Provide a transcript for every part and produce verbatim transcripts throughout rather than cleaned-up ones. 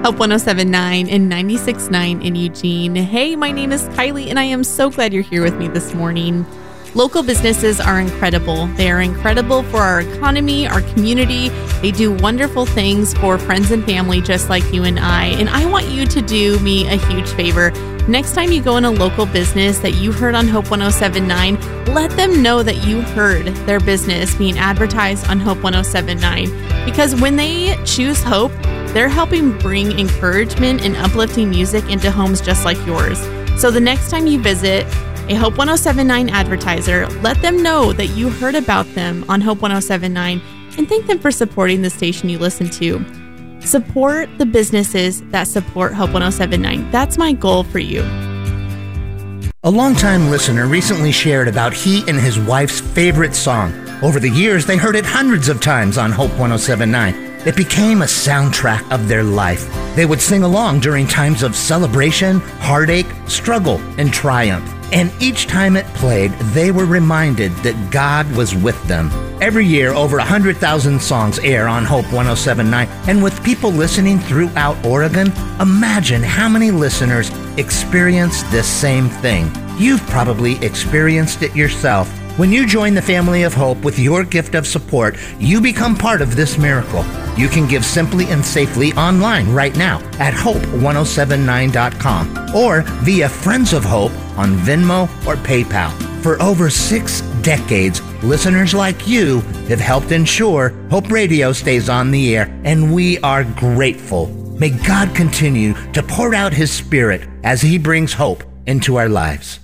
Hope one oh seven point nine and ninety-six point nine in Eugene. Hey, my name is Kylie, and I am so glad you're here with me this morning. Local businesses are incredible. They are incredible for our economy, our community. They do wonderful things for friends and family just like you and I. And I want you to do me a huge favor. Next time you go in a local business that you heard on Hope one oh seven point nine, let them know that you heard their business being advertised on Hope one oh seven point nine. Because when they choose Hope, they're helping bring encouragement and uplifting music into homes just like yours. So the next time you visit a Hope one oh seven point nine advertiser, let them know that you heard about them on Hope one oh seven point nine and thank them for supporting the station you listen to. Support the businesses that support Hope one oh seven point nine. That's my goal for you. A longtime listener recently shared about he and his wife's favorite song. Over the years, they heard it hundreds of times on Hope one oh seven point nine. It became a soundtrack of their life. They would sing along during times of celebration, heartache, struggle, and triumph. And each time it played, they were reminded that God was with them. Every year, over one hundred thousand songs air on Hope one oh seven point nine. And with people listening throughout Oregon, imagine how many listeners experience this same thing. You've probably experienced it yourself. When you join the family of Hope with your gift of support, you become part of this miracle. You can give simply and safely online right now at hope one oh seven nine dot com or via Friends of Hope on Venmo or PayPal. For over six decades, listeners like you have helped ensure Hope Radio stays on the air, and we are grateful. May God continue to pour out His Spirit as He brings hope into our lives.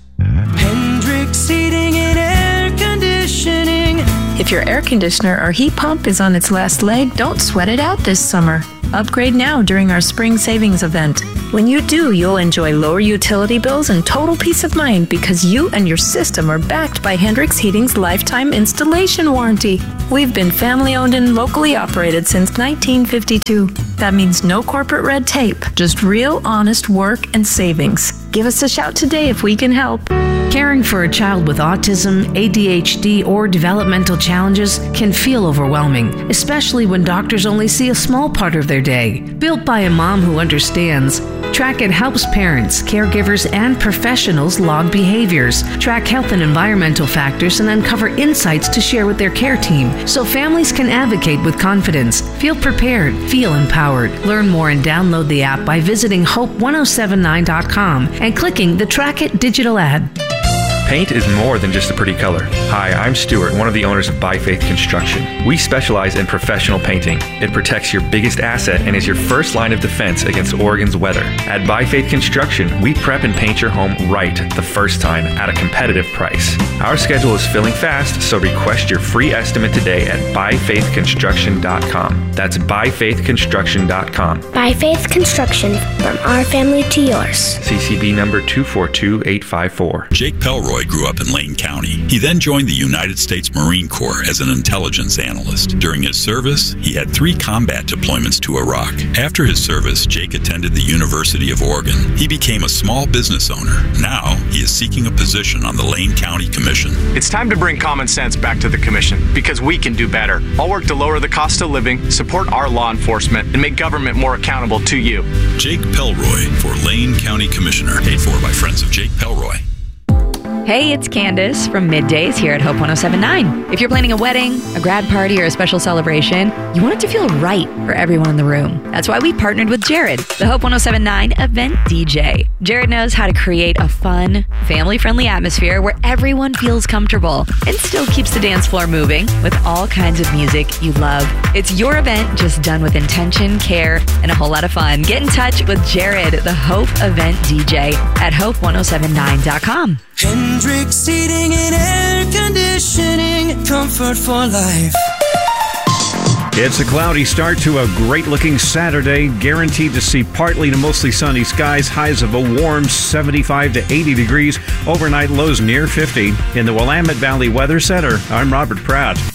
Hendrix Heating and Air Conditioning. If your air conditioner or heat pump is on its last leg, don't sweat it out this summer. Upgrade now during our spring savings event. When you do, you'll enjoy lower utility bills and total peace of mind because you and your system are backed by Hendrix Heating's lifetime installation warranty. We've been family-owned and locally operated since nineteen fifty-two. That means no corporate red tape, just real honest work and savings. Give us a shout today if we can help. Caring for a child with autism, A D H D, or developmental challenges can feel overwhelming, especially when doctors only see a small part of their day. Built by a mom who understands, Track It helps parents, caregivers, and professionals log behaviors, track health and environmental factors, and uncover insights to share with their care team so families can advocate with confidence. Feel prepared, feel empowered. Learn more and download the app by visiting hope one oh seven nine dot com and clicking the Track It digital ad. Paint is more than just a pretty color. Hi, I'm Stuart, one of the owners of By Faith Construction. We specialize in professional painting. It protects your biggest asset and is your first line of defense against Oregon's weather. At By Faith Construction, we prep and paint your home right the first time at a competitive price. Our schedule is filling fast, so request your free estimate today at by faith construction dot com. That's by faith construction dot com. By Faith Construction, from our family to yours. C C B number two four two eight five four. Jake Pelroy grew up in Lane County. He then joined the United States Marine Corps as an intelligence analyst. During his service, he had three combat deployments to Iraq. After his service, Jake attended the University of Oregon. He became a small business owner. Now, he is seeking a position on the Lane County Commission. It's time to bring common sense back to the Commission, because we can do better. I'll work to lower the cost of living, support our law enforcement, and make government more accountable to you. Jake Pelroy for Lane County Commissioner. Paid for by Friends of Jake Pelroy. Hey, it's Candace from Middays here at Hope one oh seven point nine. If you're planning a wedding, a grad party, or a special celebration, you want it to feel right for everyone in the room. That's why we partnered with Jared, the Hope one oh seven point nine event D J. Jared knows how to create a fun, family-friendly atmosphere where everyone feels comfortable and still keeps the dance floor moving with all kinds of music you love. It's your event, just done with intention, care, and a whole lot of fun. Get in touch with Jared, the Hope event D J, at hope one oh seven nine dot com. Hendrix Heating and Air Conditioning, comfort for life. It's a cloudy start to a great-looking Saturday, guaranteed to see partly to mostly sunny skies, highs of a warm seventy-five to eighty degrees, overnight lows near fifty. In the Willamette Valley Weather Center, I'm Robert Pratt.